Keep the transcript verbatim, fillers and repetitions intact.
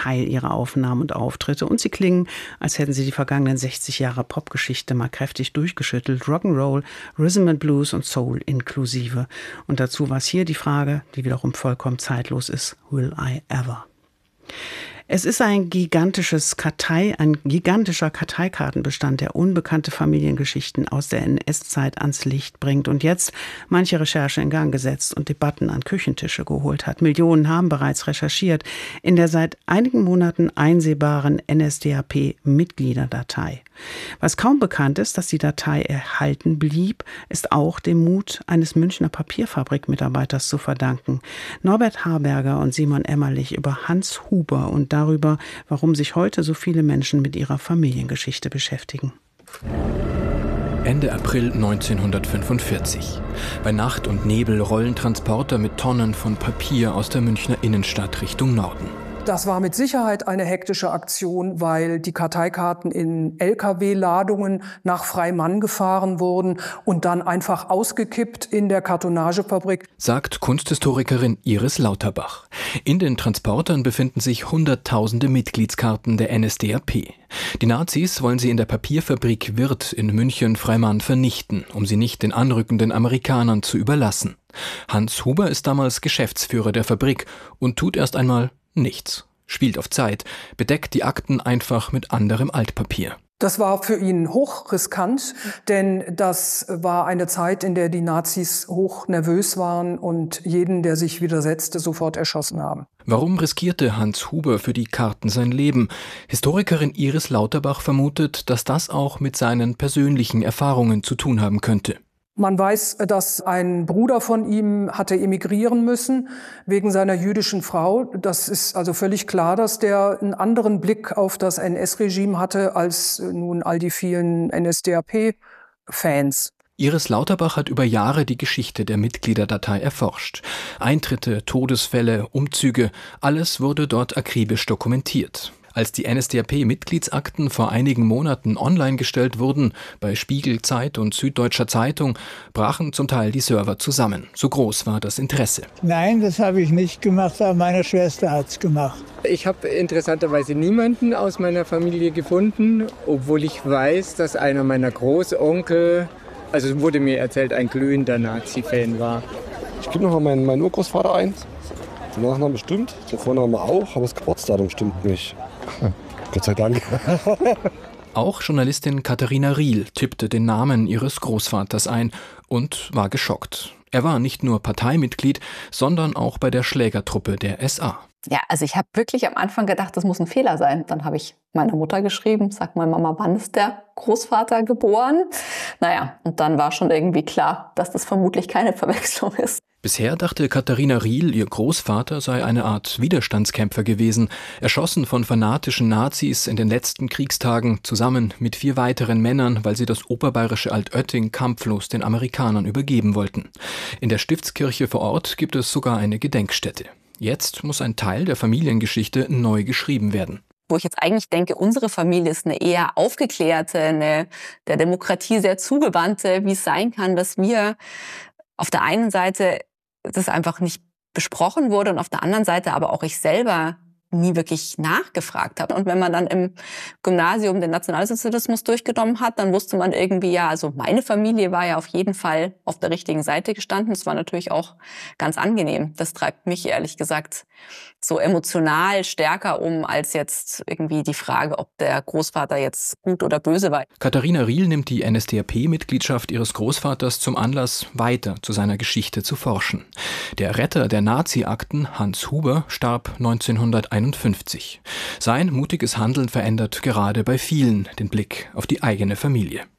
Teil ihrer Aufnahmen und Auftritte. Und sie klingen, als hätten sie die vergangenen sechzig Jahre Popgeschichte mal kräftig durchgeschüttelt. Rock'n'Roll, Rhythm and Blues und Soul inklusive. Und dazu war es hier die Frage, die wiederum vollkommen zeitlos ist: Will I ever? Es ist ein gigantisches Kartei, ein gigantischer Karteikartenbestand, der unbekannte Familiengeschichten aus der N S-Zeit ans Licht bringt und jetzt manche Recherche in Gang gesetzt und Debatten an Küchentische geholt hat. Millionen haben bereits recherchiert in der seit einigen Monaten einsehbaren N S D A P-Mitgliederdatei. Was kaum bekannt ist, dass die Datei erhalten blieb, ist auch dem Mut eines Münchner Papierfabrik-Mitarbeiters zu verdanken. Norbert Harberger und Simon Emmerlich über Hans Huber und darüber, warum sich heute so viele Menschen mit ihrer Familiengeschichte beschäftigen. Ende April neunzehnhundertfünfundvierzig. Bei Nacht und Nebel rollen Transporter mit Tonnen von Papier aus der Münchner Innenstadt Richtung Norden. Das war mit Sicherheit eine hektische Aktion, weil die Karteikarten in L K W-Ladungen nach Freimann gefahren wurden und dann einfach ausgekippt in der Kartonagefabrik, sagt Kunsthistorikerin Iris Lauterbach. In den Transportern befinden sich Hunderttausende Mitgliedskarten der N S D A P. Die Nazis wollen sie in der Papierfabrik Wirth in München-Freimann vernichten, um sie nicht den anrückenden Amerikanern zu überlassen. Hans Huber ist damals Geschäftsführer der Fabrik und tut erst einmal nichts, spielt auf Zeit, bedeckt die Akten einfach mit anderem Altpapier. Das war für ihn hochriskant, denn das war eine Zeit, in der die Nazis hoch nervös waren und jeden, der sich widersetzte, sofort erschossen haben. Warum riskierte Hans Huber für die Karten sein Leben? Historikerin Iris Lauterbach vermutet, dass das auch mit seinen persönlichen Erfahrungen zu tun haben könnte. Man weiß, dass ein Bruder von ihm hatte emigrieren müssen wegen seiner jüdischen Frau. Das ist also völlig klar, dass der einen anderen Blick auf das N S-Regime hatte als nun all die vielen N S D A P-Fans. Iris Lauterbach hat über Jahre die Geschichte der Mitgliederdatei erforscht. Eintritte, Todesfälle, Umzüge, alles wurde dort akribisch dokumentiert. Als die N S D A P-Mitgliedsakten vor einigen Monaten online gestellt wurden, bei Spiegel, Zeit und Süddeutscher Zeitung, brachen zum Teil die Server zusammen. So groß war das Interesse. Nein, das habe ich nicht gemacht, aber meine Schwester hat es gemacht. Ich habe interessanterweise niemanden aus meiner Familie gefunden, obwohl ich weiß, dass einer meiner Großonkel, also wurde mir erzählt, ein glühender Nazi-Fan war. Ich gebe noch mal meinen, meinen Urgroßvater ein. Der Nachname stimmt, der Vorname auch, aber das Geburtsdatum stimmt nicht. Gott sei Dank. Auch Journalistin Katharina Riel tippte den Namen ihres Großvaters ein und war geschockt. Er war nicht nur Parteimitglied, sondern auch bei der Schlägertruppe der S A. Ja, also ich habe wirklich am Anfang gedacht, das muss ein Fehler sein. Dann habe ich meiner Mutter geschrieben, sag mal Mama, wann ist der Großvater geboren? Naja, und dann war schon irgendwie klar, dass das vermutlich keine Verwechslung ist. Bisher dachte Katharina Riel, ihr Großvater sei eine Art Widerstandskämpfer gewesen, erschossen von fanatischen Nazis in den letzten Kriegstagen, zusammen mit vier weiteren Männern, weil sie das oberbayerische Altötting kampflos den Amerikanern übergeben wollten. In der Stiftskirche vor Ort gibt es sogar eine Gedenkstätte. Jetzt muss ein Teil der Familiengeschichte neu geschrieben werden. Wo ich jetzt eigentlich denke, unsere Familie ist eine eher aufgeklärte, eine der Demokratie sehr zugewandte, wie es sein kann, dass wir auf der einen Seite das einfach nicht besprochen wurde und auf der anderen Seite aber auch ich selber nie wirklich nachgefragt habe. Und wenn man dann im Gymnasium den Nationalsozialismus durchgenommen hat, dann wusste man irgendwie, ja, also meine Familie war ja auf jeden Fall auf der richtigen Seite gestanden. Das war natürlich auch ganz angenehm. Das treibt mich ehrlich gesagt so emotional stärker um, als jetzt irgendwie die Frage, ob der Großvater jetzt gut oder böse war. Katharina Riel nimmt die N S D A P-Mitgliedschaft ihres Großvaters zum Anlass, weiter zu seiner Geschichte zu forschen. Der Retter der Nazi-Akten, Hans Huber, starb neunzehnhunderteinundfünfzig. Sein mutiges Handeln verändert gerade bei vielen den Blick auf die eigene Familie.